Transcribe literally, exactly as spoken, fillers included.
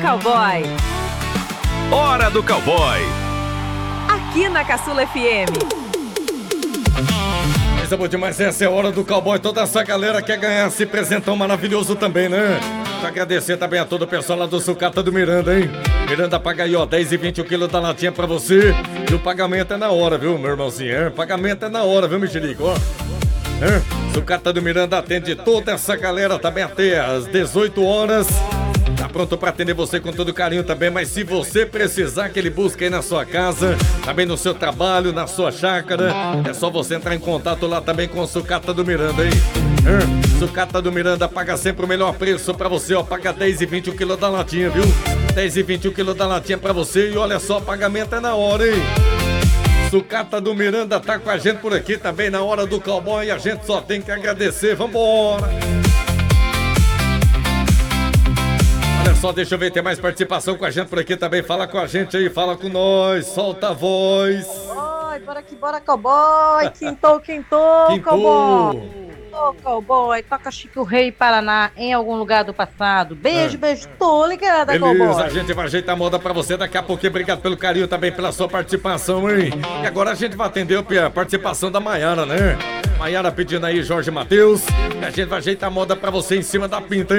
Cowboy. Hora do Cowboy. Aqui na Caçula F M. Isso é bom demais, essa é a Hora do Cowboy. Toda essa galera quer ganhar esse presentão maravilhoso também, né? Quero agradecer também a todo o pessoal lá do Sucata do Miranda, hein? Miranda paga aí, ó, dez e vinte o quilo da latinha pra você. E o pagamento é na hora, viu, meu irmãozinho? É, pagamento é na hora, viu, Mexerico? Ó. É, Sucata do Miranda atende toda essa galera também até às dezoito horas. Tá pronto pra atender você com todo carinho também, mas se você precisar que ele busque aí na sua casa, também no seu trabalho, na sua chácara, é só você entrar em contato lá também com o Sucata do Miranda, hein? É, Sucata do Miranda paga sempre o melhor preço pra você, ó, paga dez e vinte o quilo da latinha, viu? dez e vinte o quilo da latinha pra você e olha só, pagamento é na hora, hein? Sucata do Miranda tá com a gente por aqui também na Hora do Cowboy, a gente só tem que agradecer, vambora! Olha só, deixa eu ver, tem mais participação com a gente por aqui também. Fala com a gente aí, fala com nós, solta a voz. Oi, bora que bora, cowboy. Quintou, quintou, Quintou. cowboy. Ô, cowboy, toca Chico Rei Paraná em algum lugar do passado. Beijo, É. beijo, tô ligada, Beleza, cowboy. a gente vai ajeitar a moda pra você daqui a pouquinho. Obrigado pelo carinho também, pela sua participação, hein? E agora a gente vai atender a participação da Maiara, né? Maiara pedindo aí Jorge Mateus. E a gente vai ajeitar a moda pra você em cima da pinta, hein?